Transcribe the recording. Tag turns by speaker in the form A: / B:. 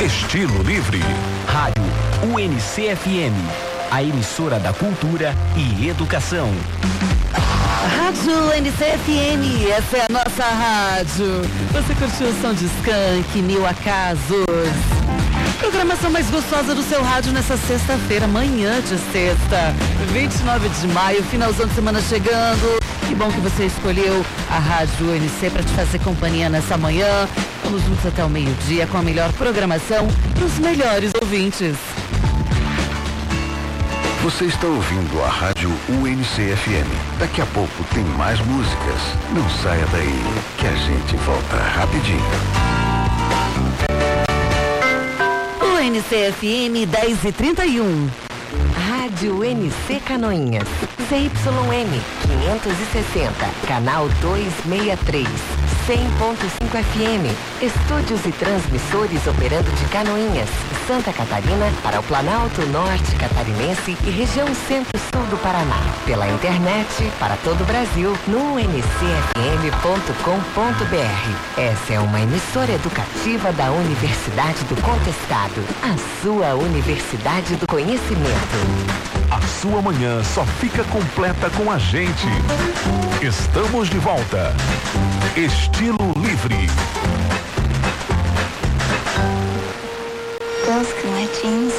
A: Estilo Livre.
B: Rádio UNC-FM, a emissora da cultura e educação.
C: Rádio UNC-FM, essa é a nossa rádio. Você curtiu o som de Skank, Mil Acasos? Programação mais gostosa do seu rádio nessa sexta-feira, manhã de sexta, 29 de maio, finalzão de semana chegando. Que bom que você escolheu a Rádio UNC para te fazer companhia nessa manhã. Vamos juntos até o meio-dia com a melhor programação e os melhores ouvintes.
A: Você está ouvindo a Rádio UNC-FM. Daqui a pouco tem mais músicas. Não saia daí, que a gente volta rapidinho.
C: UNC-FM 10h31.
D: Rádio UNC Canoinhas, ZYM 560, canal 263, 100.5 FM, estúdios e transmissores operando de Canoinhas, Santa Catarina para o Planalto Norte Catarinense e região Centro-Sul do Paraná. Pela internet para todo o Brasil no uncfm.com.br. Essa é uma emissora educativa da Universidade do Contestado, a sua Universidade do Conhecimento.
A: A sua manhã só fica completa com a gente. Estamos de volta. Estilo Livre.
E: Girls can wear jeans.